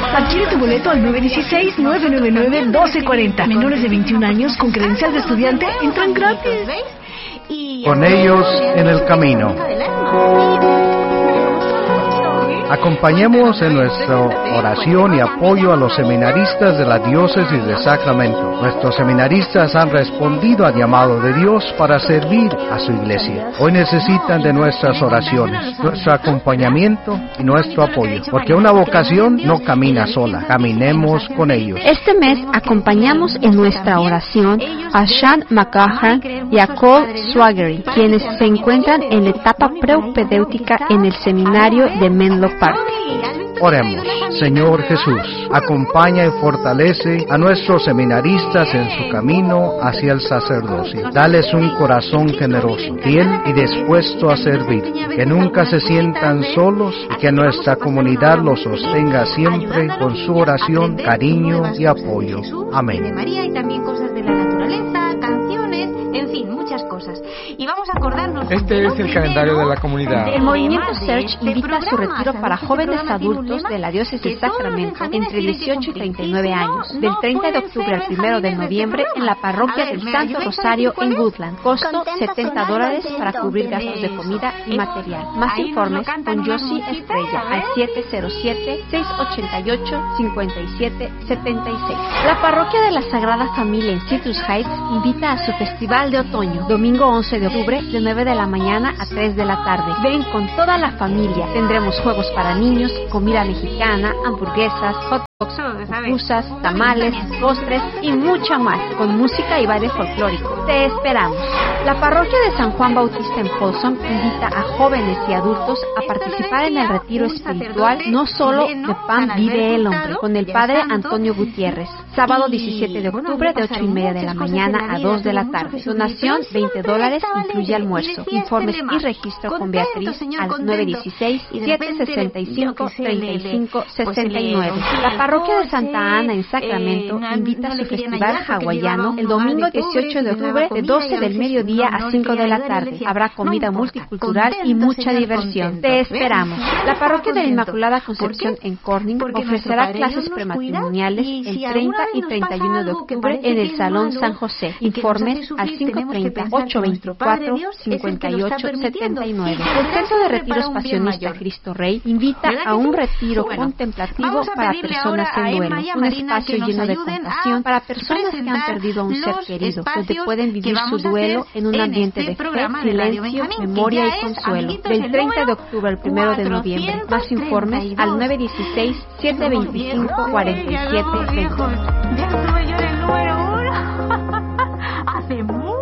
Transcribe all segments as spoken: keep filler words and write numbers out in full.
Adquiere tu boleto al nueve uno seis, nueve nueve nueve, uno dos cuatro cero. Menores de veintiún años con credencial de estudiante entran gratis. Con ellos en el camino. Acompañemos en nuestra oración y apoyo a los seminaristas de la Diócesis de Sacramento. Nuestros seminaristas han respondido al llamado de Dios para servir a su iglesia. Hoy necesitan de nuestras oraciones, nuestro acompañamiento y nuestro apoyo, porque una vocación no camina sola. Caminemos con ellos. Este mes acompañamos en nuestra oración a Sean McGahern y a Cole Swaggery, quienes se encuentran en la etapa preupedéutica en el seminario de Menlo Park. Oremos. Señor Jesús, acompaña y fortalece a nuestros seminaristas en su camino hacia el sacerdocio. Dales un corazón generoso, fiel y dispuesto a servir, que nunca se sientan solos y que nuestra comunidad los sostenga siempre con su oración, cariño y apoyo. Amén. María y también cosas de la naturaleza, canciones, en fin, muchas cosas. Y vamos a acordarnos. Este es el calendario de la comunidad. El movimiento Search invita a su retiro para jóvenes adultos de la Diócesis de Sacramento entre dieciocho y treinta y nueve años, del treinta de octubre al primero de noviembre en la parroquia del Santo Rosario en Woodland. Costo setenta dólares para cubrir gastos de comida y material. Más informes con Josie Estrella al siete cero siete, seis ocho ocho, cinco siete siete seis. La parroquia de la Sagrada Familia en Citrus Heights invita a su festival de otoño, domingo once de octubre, de nueve de la mañana a tres de la tarde. Ven con toda la familia. Tendremos juegos para niños, comida mexicana, hamburguesas, hot dogs, pupusas, tamales, postres y mucha más, con música y baile folclórico. Te esperamos. La parroquia de San Juan Bautista en Folsom invita a jóvenes y adultos a participar en el retiro espiritual No Solo de Pan Vive el Hombre, con el padre Antonio Gutiérrez. Sábado diecisiete de octubre de ocho y media de la mañana a dos de la tarde. Donación veinte dólares, incluye almuerzo. Informes y registro con Beatriz al nueve uno seis, siete seis cinco, tres cinco seis nueve. La parroquia de Santa Ana en Sacramento invita a su festival hawaiano el domingo dieciocho de octubre de doce del mediodía a cinco de la tarde. Habrá comida multicultural y mucha diversión. Te esperamos. La parroquia de la Inmaculada Concepción en Corning ofrecerá clases prematrimoniales el treinta y treinta y uno de octubre en el Salón San José. Informes al cinco treinta, ocho veinticuatro, cincuenta y ocho setenta y nueve. El Centro de Retiros Pasionista Cristo Rey invita a un retiro contemplativo para personas en duelo, un espacio lleno de compasión para personas que han perdido a un ser querido, donde pueden vivir su duelo en un ambiente de fe, silencio, memoria y consuelo. Del treinta de octubre al primero de noviembre. Más informes al nueve uno seis, siete dos cinco, cuatro siete veinte. Ya estuve yo en el número uno. Hace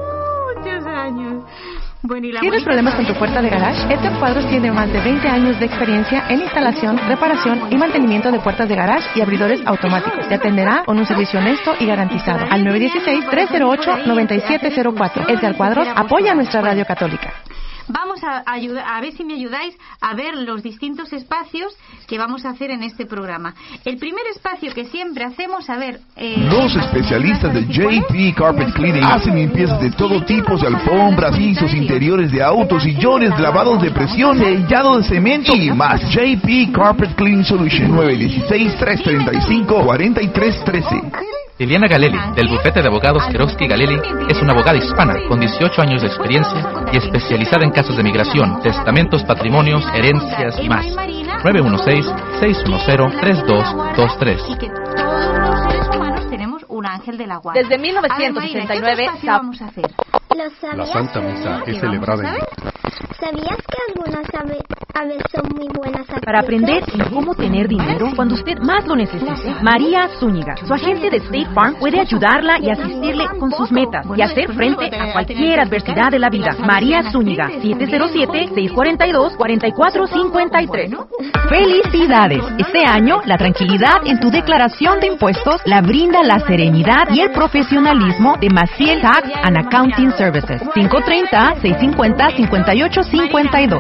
muchos años. Bueno, ¿tienes problemas con tu puerta de garage? Edgar Cuadros tiene más de veinte años de experiencia en instalación, reparación y mantenimiento de puertas de garage y abridores automáticos. Te atenderá con un servicio honesto y garantizado. Al nueve uno seis, tres cero ocho, nueve siete cero cuatro. Edgar Cuadros apoya a nuestra radio católica. Vamos a, ayudar, a ver si me ayudáis a ver los distintos espacios que vamos a hacer en este programa. El primer espacio que siempre hacemos, a ver... Eh, los especialistas de J P Carpet Cleaning hacen limpiezas de todo tipo de alfombras, pisos, interiores de autos, sillones, lavados de presión, sellado de cemento y más. J P Carpet Cleaning Solution, nueve uno seis, tres tres cinco, cuatro tres uno tres. Liliana Galeli, del bufete de abogados Kerowski Galeli, es una abogada hispana con dieciocho años de experiencia y especializada en casos de migración, testamentos, patrimonios, herencias y más. nueve uno seis, seis uno cero, tres dos dos tres. Y que todos los seres humanos tenemos un ángel de la guarda. Desde mil novecientos sesenta y nueve, ¿qué vamos a hacer? La Santa Misa es celebrada en... ¿Sabías que algunas ave- aves son muy buenas actrices? Para aprender en cómo tener dinero cuando usted más lo necesite, María Zúñiga, su agente de State Farm, puede ayudarla y asistirle con sus metas y hacer frente a cualquier adversidad de la vida. María Zúñiga, siete cero siete, seis cuatro dos, cuatro cuatro cinco tres. ¡Felicidades! Este año, la tranquilidad en tu declaración de impuestos la brinda la serenidad y el profesionalismo de Maciel Tax and Accounting Services. cinco tres cero, seis cinco cero, cinco ocho cinco dos.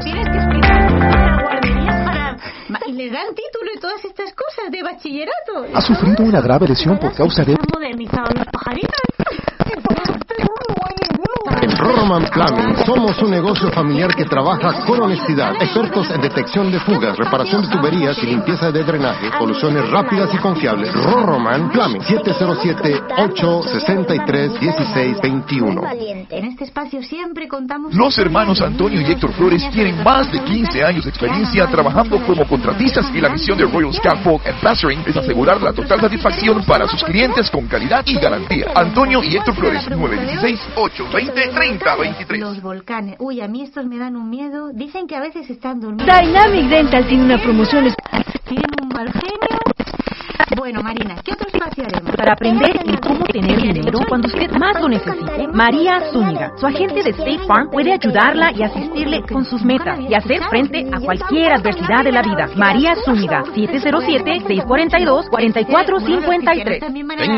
Y les dan título y todas estas cosas de bachillerato. Ha sufrido una grave lesión por causa de... modernizado los pajaritos. En Roma Roman Plumbing. Somos un negocio familiar que trabaja con honestidad. Expertos en detección de fugas, reparación de tuberías y limpieza de drenaje. Soluciones rápidas y confiables. Roman Plumbing. siete cero siete, ocho seis tres, uno seis dos uno. En este espacio siempre contamos... Los hermanos Antonio y Héctor Flores tienen más de quince años de experiencia trabajando como contratistas y la misión de Royal Scaffold and Plastering es asegurar la total satisfacción para sus clientes con calidad y garantía. Antonio y Héctor Flores, nueve uno seis, ocho dos cero, tres cero dos tres. Los volcanes. Uy, a mí estos me dan un miedo. Dicen que a veces están durmiendo. Dynamic Dental tiene una promoción especial. Tienen un mal genio. Bueno, Marina, ¿qué otro espacio haremos? Para aprender en cómo tener dinero cuando usted más lo necesite, María Zúñiga, su agente de State Farm, puede ayudarla y asistirle con sus metas y hacer frente a cualquier adversidad de la vida. María Zúñiga, siete cero siete, seis cuatro dos, cuatro cuatro cinco tres.